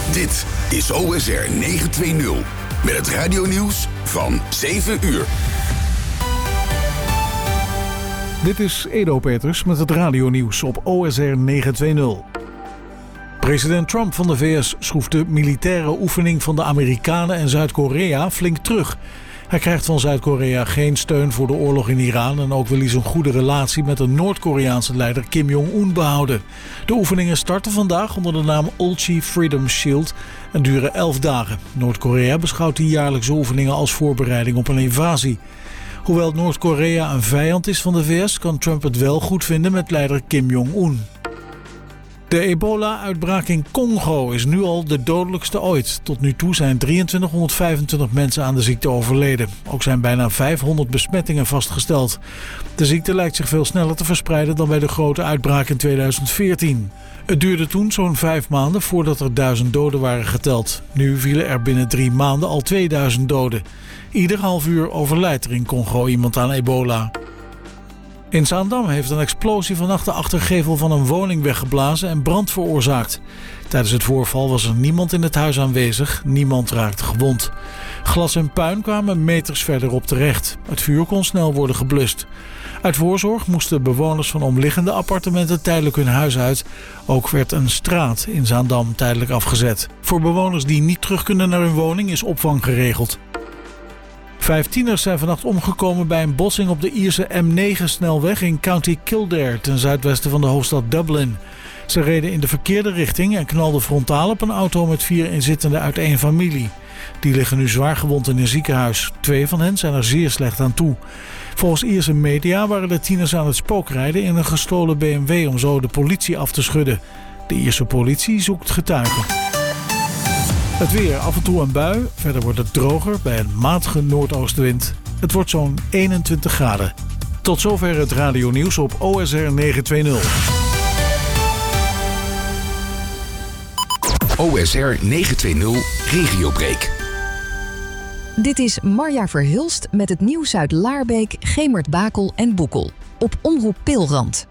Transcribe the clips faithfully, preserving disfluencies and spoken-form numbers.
Dit is O S R negenhonderdtwintig met het radionieuws van zeven uur. Dit is Edo Peters met het radionieuws op O S R negenhonderdtwintig. President Trump van de V S schroeft de militaire oefening van de Amerikanen en Zuid-Korea flink terug. Hij krijgt van Zuid-Korea geen steun voor de oorlog in Iran en ook wil hij zijn goede relatie met de Noord-Koreaanse leider Kim Jong-un behouden. De oefeningen starten vandaag onder de naam Ulchi Freedom Shield en duren elf dagen. Noord-Korea beschouwt die jaarlijkse oefeningen als voorbereiding op een invasie. Hoewel Noord-Korea een vijand is van de V S, kan Trump het wel goed vinden met leider Kim Jong-un. De ebola-uitbraak in Congo is nu al de dodelijkste ooit. Tot nu toe zijn drieëntwintighonderdvijfentwintig mensen aan de ziekte overleden. Ook zijn bijna vijfhonderd besmettingen vastgesteld. De ziekte lijkt zich veel sneller te verspreiden dan bij de grote uitbraak in tweeduizend veertien. Het duurde toen zo'n vijf maanden voordat er duizend doden waren geteld. Nu vielen er binnen drie maanden al tweeduizend doden. Ieder half uur overlijdt er in Congo iemand aan ebola. In Zaandam heeft een explosie vannacht de achtergevel van een woning weggeblazen en brand veroorzaakt. Tijdens het voorval was er niemand in het huis aanwezig, niemand raakte gewond. Glas en puin kwamen meters verderop terecht. Het vuur kon snel worden geblust. Uit voorzorg moesten bewoners van omliggende appartementen tijdelijk hun huis uit. Ook werd een straat in Zaandam tijdelijk afgezet. Voor bewoners die niet terug kunnen naar hun woning is opvang geregeld. Vijf tieners zijn vannacht omgekomen bij een botsing op de Ierse M negen snelweg in County Kildare, ten zuidwesten van de hoofdstad Dublin. Ze reden in de verkeerde richting en knalden frontaal op een auto met vier inzittenden uit één familie. Die liggen nu zwaar gewond in een ziekenhuis. Twee van hen zijn er zeer slecht aan toe. Volgens Ierse media waren de tieners aan het spookrijden in een gestolen B M W om zo de politie af te schudden. De Ierse politie zoekt getuigen. Het weer, af en toe een bui. Verder wordt het droger bij een matige noordoostenwind. Het wordt zo'n eenentwintig graden. Tot zover het radionieuws op O S R negenhonderdtwintig. O S R negenhonderdtwintig Regiobreak. Dit is Marja Verhulst met het nieuws uit Laarbeek, Gemert-Bakel en Boekel. Op Omroep Peelrand.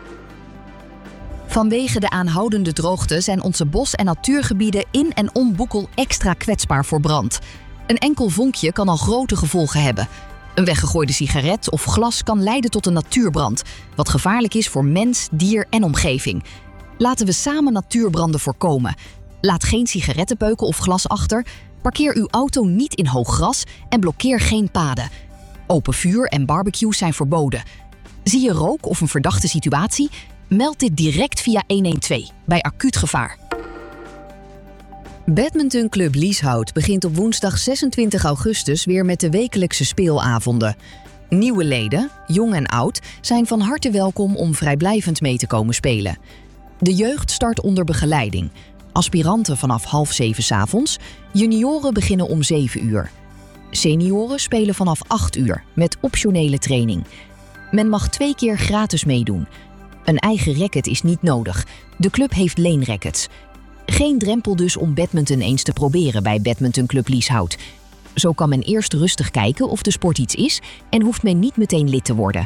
Vanwege de aanhoudende droogte zijn onze bos- en natuurgebieden in en om Boekel extra kwetsbaar voor brand. Een enkel vonkje kan al grote gevolgen hebben. Een weggegooide sigaret of glas kan leiden tot een natuurbrand, wat gevaarlijk is voor mens, dier en omgeving. Laten we samen natuurbranden voorkomen. Laat geen sigarettenpeuken of glas achter. Parkeer uw auto niet in hoog gras en blokkeer geen paden. Open vuur en barbecues zijn verboden. Zie je rook of een verdachte situatie? Meld dit direct via honderdtwaalf bij acuut gevaar. Badmintonclub Lieshout begint op woensdag zesentwintig augustus weer met de wekelijkse speelavonden. Nieuwe leden, jong en oud, zijn van harte welkom om vrijblijvend mee te komen spelen. De jeugd start onder begeleiding. Aspiranten vanaf half zeven 's avonds. Junioren beginnen om zeven uur. Senioren spelen vanaf acht uur met optionele training. Men mag twee keer gratis meedoen. Een eigen racket is niet nodig. De club heeft leenrackets. Geen drempel dus om badminton eens te proberen bij Badmintonclub Lieshout. Zo kan men eerst rustig kijken of de sport iets is en hoeft men niet meteen lid te worden.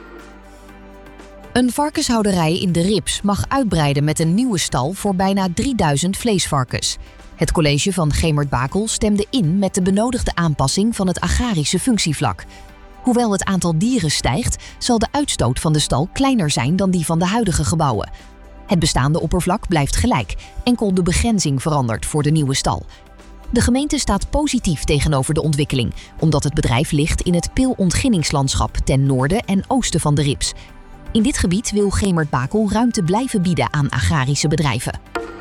Een varkenshouderij in de Rips mag uitbreiden met een nieuwe stal voor bijna drieduizend vleesvarkens. Het college van Gemert-Bakel stemde in met de benodigde aanpassing van het agrarische functievlak. Hoewel het aantal dieren stijgt, zal de uitstoot van de stal kleiner zijn dan die van de huidige gebouwen. Het bestaande oppervlak blijft gelijk, enkel de begrenzing verandert voor de nieuwe stal. De gemeente staat positief tegenover de ontwikkeling, omdat het bedrijf ligt in het peelontginningslandschap ten noorden en oosten van de Rips. In dit gebied wil Gemert-Bakel ruimte blijven bieden aan agrarische bedrijven.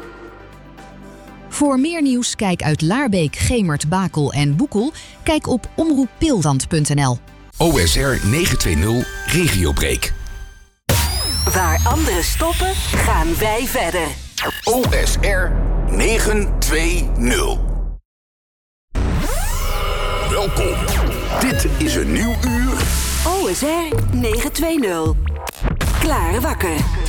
Voor meer nieuws, kijk uit Laarbeek, Gemert, Bakel en Boekel. Kijk op omroep peelrand punt n l. O S R negenhonderdtwintig Regiobreak. Waar anderen stoppen, gaan wij verder. O S R negenhonderdtwintig. Welkom. Dit is een nieuw uur. O S R negenhonderdtwintig. Klaar wakker.